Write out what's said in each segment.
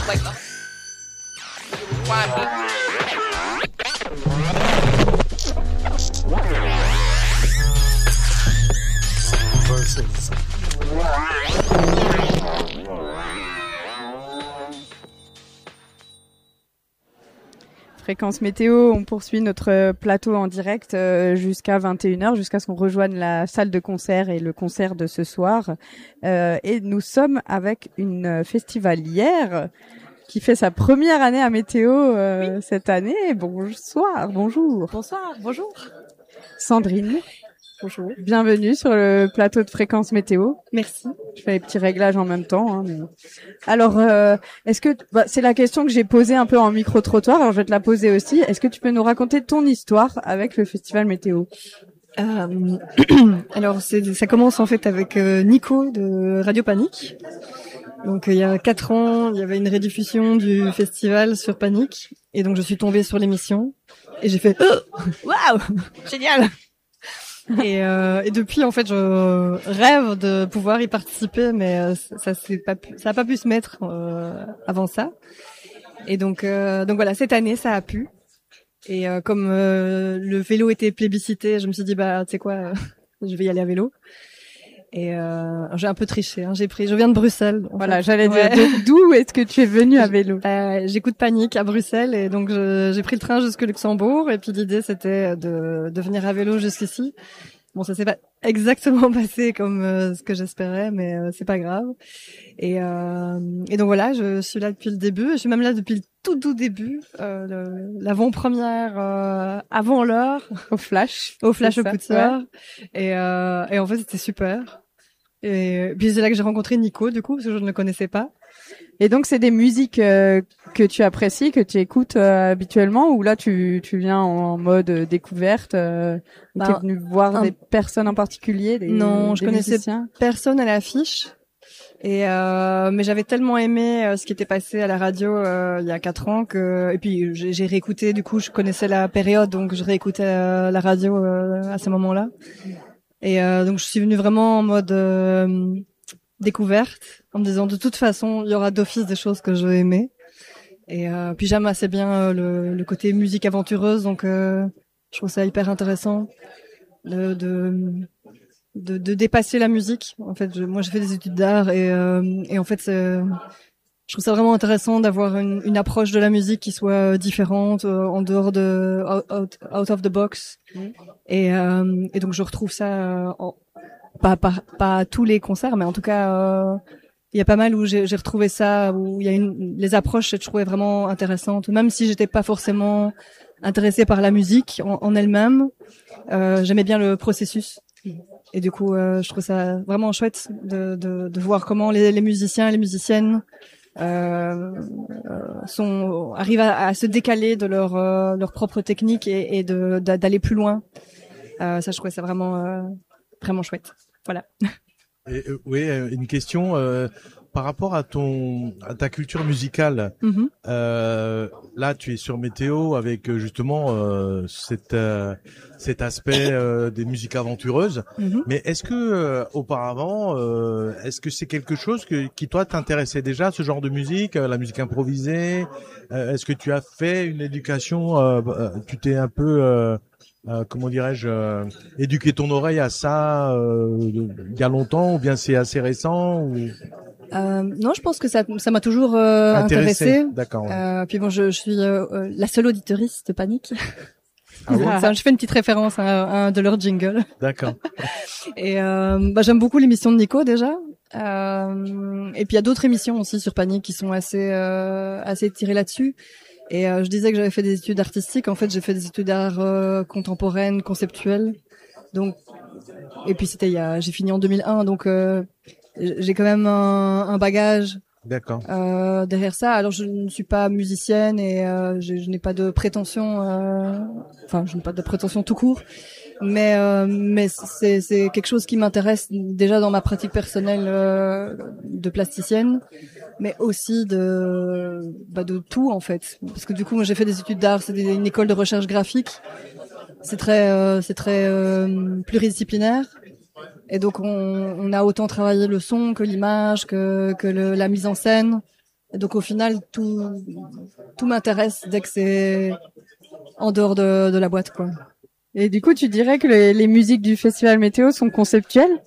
like why me? Versus. Fréquence météo, on poursuit notre plateau en direct jusqu'à 21h, jusqu'à ce qu'on rejoigne la salle de concert et le concert de ce soir. Et nous sommes avec une festivalière qui fait sa première année à météo cette année. Bonsoir, bonjour. Bonsoir, bonjour. Sandrine. Bonjour. Bienvenue sur le plateau de Fréquence météo. Merci. Je fais les petits réglages en même temps. Hein, mais... Alors, est-ce que c'est la question que j'ai posée un peu en micro-trottoir, alors je vais te la poser aussi. Est-ce que tu peux nous raconter ton histoire avec le festival météo? Alors, ça commence en fait avec Nico de Radio Panique. Donc, il y a 4 ans, il y avait une rediffusion du festival sur Panique. Et donc, je suis tombée sur l'émission. Et j'ai fait « Waouh, génial !» Et depuis, en fait, je rêve de pouvoir y participer, mais ça a pas pu se mettre avant ça. Et donc voilà, cette année, ça a pu. Et comme le vélo était plébiscité, je me suis dit tu sais quoi, je vais y aller à vélo. Et j'ai un peu triché. Hein, je viens de Bruxelles. Voilà, j'allais dire d'où est-ce que tu es venu à vélo? J'écoute Panique à Bruxelles et donc j'ai pris le train jusque Luxembourg et puis l'idée c'était de venir à vélo jusqu'ici. Bon, ça s'est pas exactement passé comme ce que j'espérais, mais c'est pas grave. Et donc voilà, je suis là depuis le début. Je suis même là depuis le tout début, l'avant-première, avant l'heure, au flash au Poutzeur. Ouais. Et en fait, c'était super. Et puis c'est là que j'ai rencontré Nico, du coup, parce que je ne le connaissais pas. Et donc c'est des musiques que tu apprécies, que tu écoutes habituellement, ou là tu viens en mode découverte, t'es venu voir des personnes en particulier, non, je connaissais musiciens? Personne à l'affiche. Et mais j'avais tellement aimé ce qui était passé à la radio il y a 4 ans et puis j'ai réécouté, du coup je connaissais la période, donc je réécoutais la radio à ce moment-là. Et donc je suis venue vraiment en mode découverte, en me disant de toute façon il y aura d'office des choses que je vais aimer. Et puis j'aime assez bien le côté musique aventureuse, donc je trouve ça hyper intéressant de dépasser la musique. En fait, moi j'ai fait des études d'art et en fait je trouve ça vraiment intéressant d'avoir une approche de la musique qui soit différente, en dehors de out of the box. Et donc je retrouve ça pas à tous les concerts, mais en tout cas il y a pas mal où j'ai retrouvé ça, où il y a les approches je trouvais vraiment intéressantes, même si j'étais pas forcément intéressée par la musique en elle-même. J'aimais bien le processus. Et du coup, je trouve ça vraiment chouette de voir comment les musiciens et les musiciennes arrivent à se décaler de leur propre technique et d'aller plus loin. Ça, je trouve ça vraiment vraiment chouette. Voilà. Et, oui, une question par rapport à ta culture musicale. Là, tu es sur Météo avec justement cet aspect des musiques aventureuses. Mais est-ce que auparavant, est-ce que c'est quelque chose qui toi t'intéressait déjà, ce genre de musique, la musique improvisée? Est-ce que tu as fait une éducation, tu t'es un peu comment dirais-je, éduquer ton oreille à ça il y a longtemps, ou bien c'est assez récent, ou... Non, je pense que ça m'a toujours intéressé. D'accord. Ouais. Puis bon, je suis la seule auditrice de Panique. Ah ouais. Je fais une petite référence à un de leurs jingles. D'accord. Et j'aime beaucoup l'émission de Nico déjà. Et puis il y a d'autres émissions aussi sur Panique qui sont assez tirées là-dessus. Et je disais que j'avais fait des études artistiques. En fait, j'ai fait des études d'art contemporaine, conceptuel. Donc, et puis j'ai fini en 2001. Donc, j'ai quand même un bagage. D'accord. Derrière ça. Alors, je ne suis pas musicienne et je n'ai pas de prétention. Je n'ai pas de prétention tout court. Mais c'est quelque chose qui m'intéresse déjà dans ma pratique personnelle de plasticienne, mais aussi de tout en fait, parce que du coup moi j'ai fait des études d'art, c'est une école de recherche graphique, c'est très pluridisciplinaire, et donc on a autant travaillé le son que l'image que la mise en scène, Et donc au final, tout m'intéresse dès que c'est en dehors de la boîte, quoi. Et du coup, tu dirais que les musiques du Festival Météo sont conceptuelles?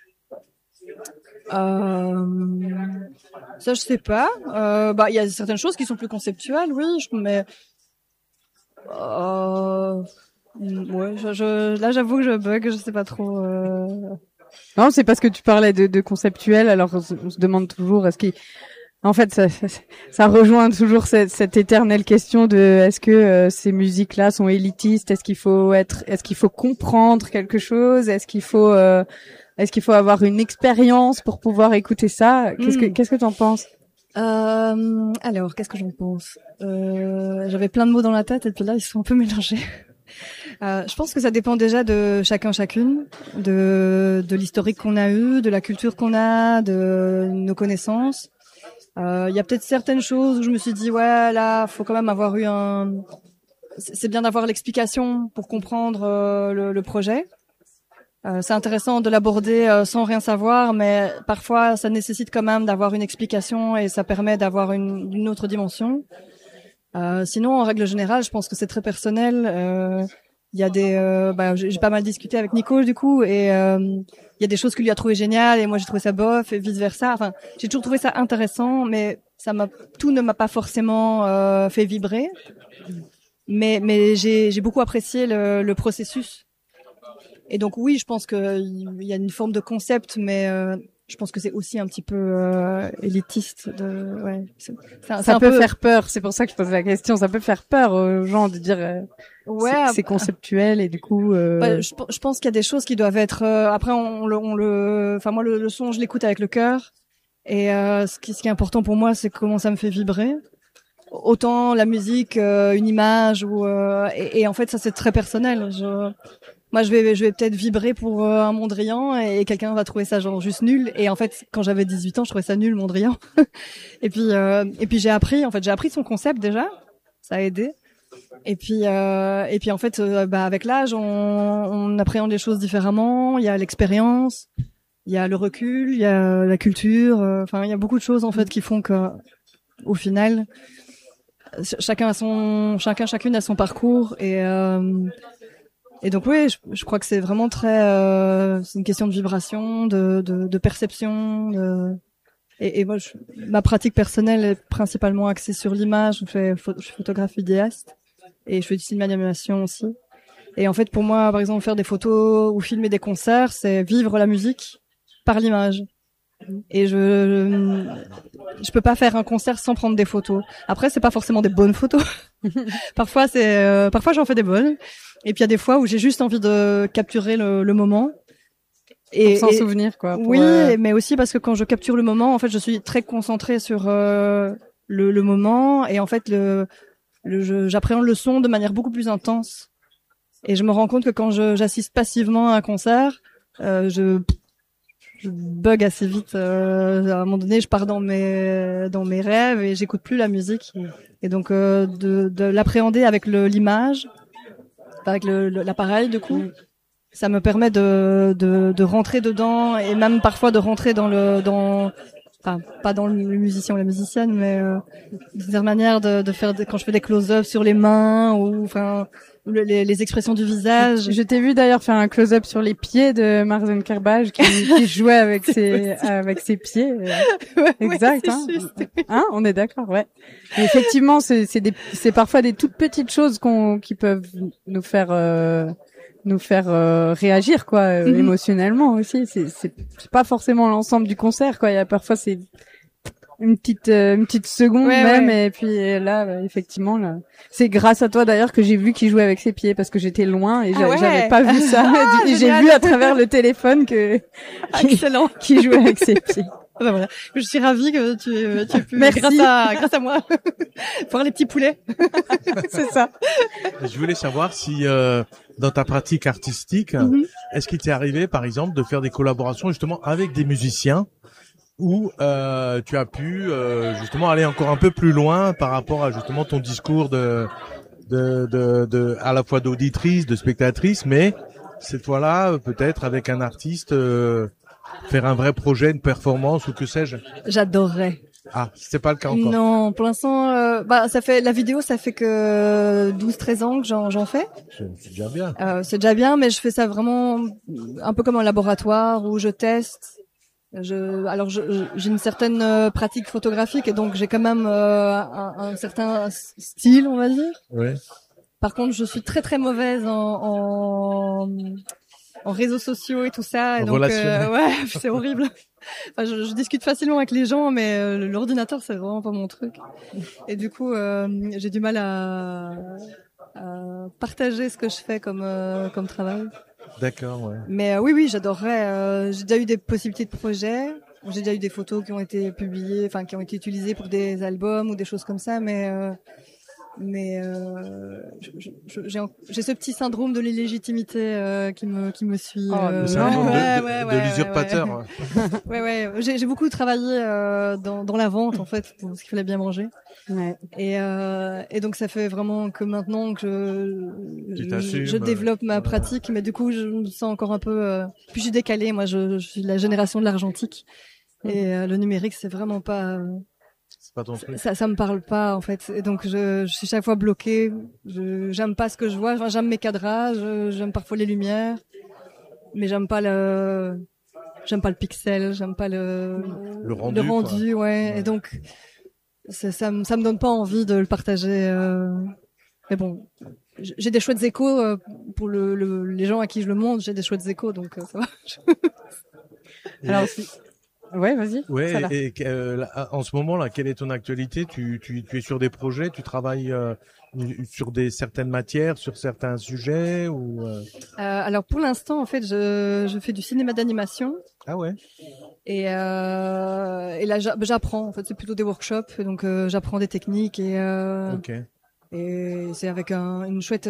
Ça, je sais pas. Il y a certaines choses qui sont plus conceptuelles, oui, mais ouais, là, j'avoue que je bug, je sais pas trop. Non, c'est parce que tu parlais de conceptuel. Alors, on se demande toujours, en fait, ça rejoint toujours cette éternelle question de est-ce que ces musiques-là sont élitistes? Est-ce qu'il faut comprendre quelque chose? Est-ce qu'il faut avoir une expérience pour pouvoir écouter ça? Qu'est-ce que t'en penses? Alors, qu'est-ce que j'en pense? J'avais plein de mots dans la tête et puis là, ils sont un peu mélangés. Je pense que ça dépend déjà de chacune, de l'historique qu'on a eu, de la culture qu'on a, de nos connaissances. Il y a peut-être certaines choses où je me suis dit ouais, là, faut quand même avoir eu c'est bien d'avoir l'explication pour comprendre le projet. C'est intéressant de l'aborder sans rien savoir, mais parfois ça nécessite quand même d'avoir une explication et ça permet d'avoir une autre dimension. Sinon, en règle générale, je pense que c'est très personnel. Il y a j'ai pas mal discuté avec Nico du coup, et il y a des choses qu'il lui a trouvé géniales et moi j'ai trouvé ça bof et vice versa. Enfin, j'ai toujours trouvé ça intéressant, mais tout ne m'a pas forcément fait vibrer. Mais j'ai beaucoup apprécié le processus. Et donc oui, je pense que il y a une forme de concept, mais je pense que c'est aussi un petit peu élitiste. Ouais, ça peut faire peur. C'est pour ça que je pose la question. Ça peut faire peur aux gens de dire ouais, c'est conceptuel et du coup. Je pense qu'il y a des choses qui doivent être. Après, enfin moi le son, je l'écoute avec le cœur. Et ce qui est important pour moi, c'est comment ça me fait vibrer. Autant la musique, une image et en fait ça c'est très personnel. Moi, je vais peut-être vibrer pour un Mondrian et quelqu'un va trouver ça genre juste nul. Et en fait, quand j'avais 18 ans, je trouvais ça nul, Mondrian. et puis j'ai appris son concept déjà. Ça a aidé. Et puis en fait, avec l'âge, on appréhende les choses différemment. Il y a l'expérience, il y a le recul, il y a la culture. Enfin, il y a beaucoup de choses en fait qui font que, au final, chacune a son parcours et donc oui, je crois que c'est vraiment c'est une question de vibration, de perception, et moi ma pratique personnelle est principalement axée sur l'image. Je suis photographe vidéaste et je fais du cinéma d'animation aussi. Et en fait pour moi, par exemple, faire des photos ou filmer des concerts, c'est vivre la musique par l'image. Et je peux pas faire un concert sans prendre des photos. Après, c'est pas forcément des bonnes photos. Parfois j'en fais des bonnes. Et puis il y a des fois où j'ai juste envie de capturer le moment. Et pour s'en souvenir, quoi. Oui, mais aussi parce que quand je capture le moment, en fait, je suis très concentrée sur le moment, et en fait, j'appréhende le son de manière beaucoup plus intense. Et je me rends compte que quand j'assiste passivement à un concert, je bug assez vite. À un moment donné, je pars dans mes rêves et j'écoute plus la musique. Et donc de l'appréhender avec l'image, avec l'appareil, du coup, ça me permet de rentrer dedans, et même parfois de rentrer enfin pas dans le musicien ou la musicienne, mais des manières de faire quand je fais des close-up sur les mains ou enfin les expressions du visage. Je t'ai vu d'ailleurs faire un close-up sur les pieds de Mark Zuckerberg qui jouait avec ses pieds. Ouais, exact, ouais, hein. Juste. Hein, on est d'accord, ouais. Et effectivement, c'est parfois des toutes petites choses qui peuvent nous faire réagir, quoi, émotionnellement aussi. C'est pas forcément l'ensemble du concert, quoi. Il y a parfois c'est une petite seconde, ouais, même, ouais. Et puis là, effectivement, là, c'est grâce à toi d'ailleurs que j'ai vu qu'il jouait avec ses pieds, parce que j'étais loin et j'avais pas vu ça. Et j'ai vu à travers le téléphone Excellent. qu'il jouait avec ses pieds. Ben voilà. Je suis ravie que tu aies pu, Merci. grâce à moi, voir les petits poulets. C'est ça. Je voulais savoir si dans ta pratique artistique, est-ce qu'il t'est arrivé, par exemple, de faire des collaborations justement avec des musiciens où tu as pu justement aller encore un peu plus loin par rapport à justement ton discours de à la fois d'auditrice, de spectatrice, mais cette fois-là peut-être avec un artiste faire un vrai projet, une performance ou que sais-je. J'adorerais. Ah, c'est pas le cas encore. Non, pour l'instant, la vidéo, ça fait que 12-13 ans que j'en fais. C'est déjà bien. C'est déjà bien, mais je fais ça vraiment un peu comme un laboratoire où je teste. J'ai une certaine pratique photographique et donc j'ai quand même un certain style, on va dire. Ouais. Par contre, je suis très très mauvaise en réseaux sociaux et tout ça. Et donc, ouais, c'est horrible. Enfin, je discute facilement avec les gens, mais l'ordinateur, c'est vraiment pas mon truc. Et du coup, j'ai du mal à partager ce que je fais comme travail. D'accord, ouais. Mais oui, j'adorerais. J'ai déjà eu des possibilités de projets. J'ai déjà eu des photos qui ont été publiées, enfin qui ont été utilisées pour des albums ou des choses comme ça, mais j'ai ce petit syndrome de l'illégitimité qui me suit. Le syndrome de l'usurpateur. Ouais. J'ai beaucoup travaillé dans la vente en fait, parce qu'il fallait bien manger. Ouais. Et donc ça fait vraiment que maintenant que je développe développe ma pratique, mais du coup je me sens encore un peu. Puis je suis décalée, moi je suis de la génération de l'argentique et le numérique c'est vraiment pas. C'est pas ton truc. Ça me parle pas en fait, et donc je suis chaque fois bloquée. J'aime pas ce que je vois. Enfin, j'aime mes cadrages, j'aime parfois les lumières, mais j'aime pas le pixel, j'aime pas le rendu, ouais. Et donc ça me donne pas envie de le partager. Mais bon, j'ai des chouettes échos pour les gens à qui je le montre. J'ai des chouettes échos, donc ça va. Alors ouais, vas-y. Ouais, et là, en ce moment-là, quelle est ton actualité? Tu es sur des projets, tu travailles sur certaines matières, sur certains sujets ou Alors pour l'instant, en fait, je fais du cinéma d'animation. Ah ouais. Et là, j'apprends. En fait, c'est plutôt des workshops, et donc j'apprends des techniques Ok. Et c'est avec une chouette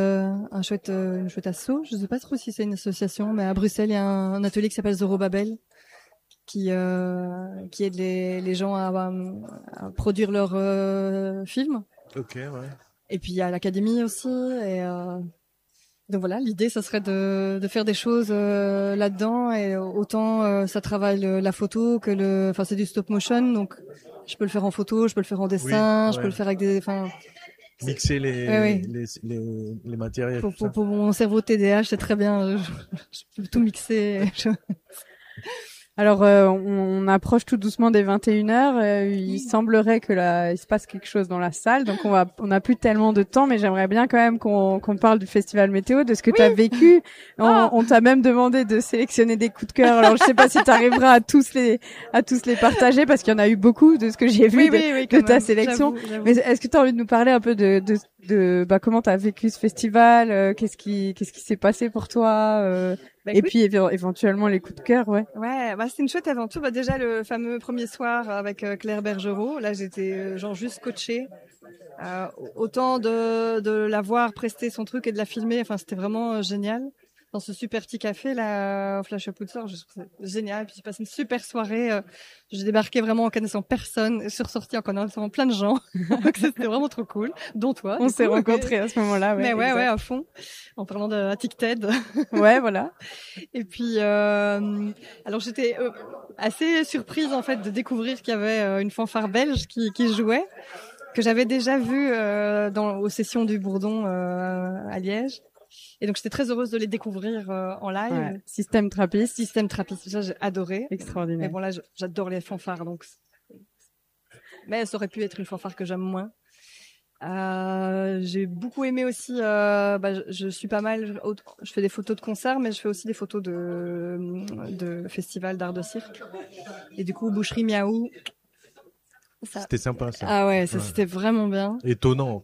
asso. Je sais pas trop si c'est une association, mais à Bruxelles, il y a un atelier qui s'appelle Zorobabel, qui aide les gens à produire leurs films. Ok, ouais. Et puis il y a l'académie aussi. Et donc voilà, l'idée, ça serait de faire des choses là-dedans. Et autant ça travaille la photo que enfin c'est du stop motion, donc je peux le faire en photo, je peux le faire en dessin, oui, je peux le faire avec mixer les matériels. Pour mon cerveau TDAH, c'est très bien. Je peux tout mixer. Alors, on approche tout doucement des 21h. Il semblerait que il se passe quelque chose dans la salle. Donc, on n'a plus tellement de temps, mais j'aimerais bien quand même qu'on parle du festival météo, de ce que tu as vécu. On t'a même demandé de sélectionner des coups de cœur. Alors, je sais pas si tu arriveras à tous les partager, parce qu'il y en a eu beaucoup de ce que j'ai vu de ta sélection. J'avoue. Mais est-ce que tu as envie de nous parler un peu de comment tu as vécu ce festival, qu'est-ce qui s'est passé pour toi, et puis éventuellement les coups de cœur, ouais. Ouais, c'est une chouette aventure. Déjà le fameux premier soir avec Claire Bergerot, là j'étais genre juste coachée. Autant de la voir prester son truc et de la filmer, enfin c'était vraiment génial. Dans ce super petit café là au Flash Up Woodstock, je trouve ça génial. Puis j'ai passé une super soirée. J'ai débarqué vraiment en connaissant personne, et je suis ressortie en connaissant plein de gens. Donc c'était vraiment trop cool, dont toi. On s'est rencontrés à ce moment-là, ouais. Mais ouais, à fond. En parlant de Attic Ted. Ouais, voilà. Et puis alors j'étais assez surprise en fait de découvrir qu'il y avait une fanfare belge qui jouait, que j'avais déjà vue aux sessions du Bourdon à Liège. Et donc j'étais très heureuse de les découvrir en live. Ouais. Système Trappiste, ça j'ai adoré. Extraordinaire. Mais bon là j'adore les fanfares, donc. Mais ça aurait pu être une fanfare que j'aime moins. J'ai beaucoup aimé aussi. Je suis pas mal. Je fais des photos de concerts, mais je fais aussi des photos de festivals d'art de cirque. Et du coup, Boucherie Miaou. C'était sympa ça. Ah ouais, c'était vraiment bien. Étonnant.